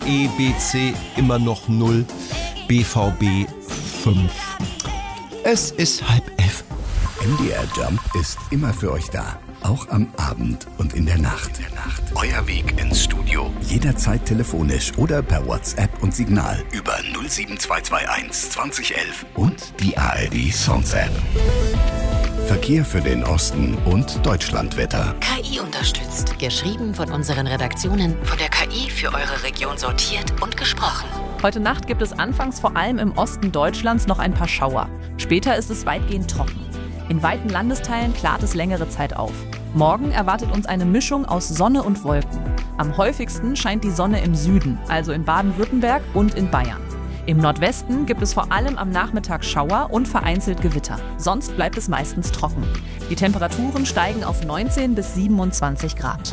EBC immer noch 0, BVB 5. Es ist 10:30. MDR Jump ist immer für euch da. Auch am Abend und in der Nacht. Euer Weg ins Studio. Jederzeit telefonisch oder per WhatsApp und Signal über 07221 2011 und die ARD Sounds App. Verkehr für den Osten und Deutschlandwetter. KI unterstützt. Geschrieben von unseren Redaktionen, von der KI für eure Region sortiert und gesprochen. Heute Nacht gibt es anfangs vor allem im Osten Deutschlands noch ein paar Schauer. Später ist es weitgehend trocken. In weiten Landesteilen klart es längere Zeit auf. Morgen erwartet uns eine Mischung aus Sonne und Wolken. Am häufigsten scheint die Sonne im Süden, also in Baden-Württemberg und in Bayern. Im Nordwesten gibt es vor allem am Nachmittag Schauer und vereinzelt Gewitter. Sonst bleibt es meistens trocken. Die Temperaturen steigen auf 19 bis 27 Grad.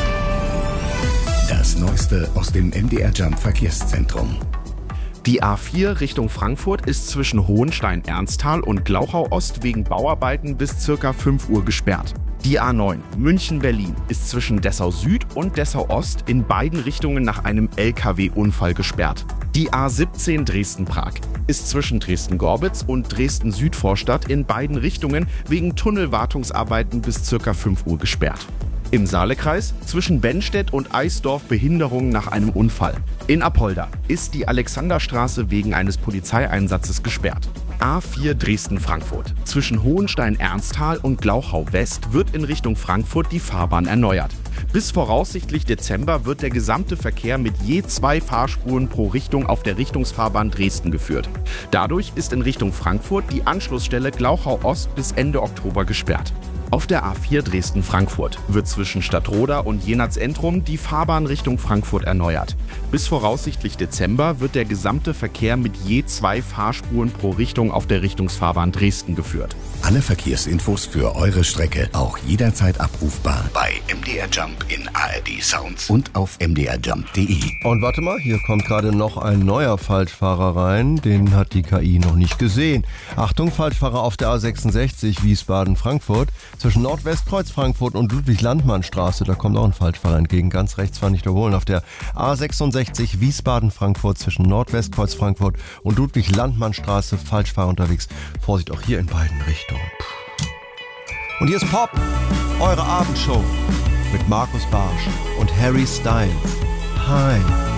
Das Neueste aus dem MDR Jump Verkehrszentrum. Die A4 Richtung Frankfurt ist zwischen Hohenstein-Ernsthal und Glauchau-Ost wegen Bauarbeiten bis ca. 5 Uhr gesperrt. Die A9 München-Berlin ist zwischen Dessau-Süd und Dessau-Ost in beiden Richtungen nach einem LKW-Unfall gesperrt. Die A17 Dresden-Prag ist zwischen Dresden-Gorbitz und Dresden-Südvorstadt in beiden Richtungen wegen Tunnelwartungsarbeiten bis ca. 5 Uhr gesperrt. Im Saalekreis zwischen Bennstedt und Eisdorf Behinderung nach einem Unfall. In Apolda ist die Alexanderstraße wegen eines Polizeieinsatzes gesperrt. A4 Dresden-Frankfurt. Zwischen Hohenstein-Ernsthal und Glauchau-West wird in Richtung Frankfurt die Fahrbahn erneuert. Bis voraussichtlich Dezember wird der gesamte Verkehr mit je 2 Fahrspuren pro Richtung auf der Richtungsfahrbahn Dresden geführt. Dadurch ist in Richtung Frankfurt die Anschlussstelle Glauchau-Ost bis Ende Oktober gesperrt. Auf der A4 Dresden-Frankfurt wird zwischen Stadtroda und Jenatz-Entrum die Fahrbahn Richtung Frankfurt erneuert. Bis voraussichtlich Dezember wird der gesamte Verkehr mit je 2 Fahrspuren pro Richtung auf der Richtungsfahrbahn Dresden geführt. Alle Verkehrsinfos für eure Strecke auch jederzeit abrufbar bei MDR Jump in ARD Sounds und auf mdrjump.de. Und warte mal, hier kommt gerade noch ein neuer Falschfahrer rein. Den hat die KI noch nicht gesehen. Achtung, Falschfahrer auf der A66 Wiesbaden-Frankfurt. Zwischen Nordwestkreuz Frankfurt und Ludwig-Landmann-Straße, da kommt auch ein Falschfahrer entgegen. Ganz rechts fahren nicht überholen. Auf der A66 Wiesbaden-Frankfurt zwischen Nordwestkreuz Frankfurt und Ludwig-Landmann-Straße Falschfahrer unterwegs. Vorsicht, auch hier in beiden Richtungen. Und hier ist Pop, eure Abendshow mit Markus Barsch und Harry Styles. Hi.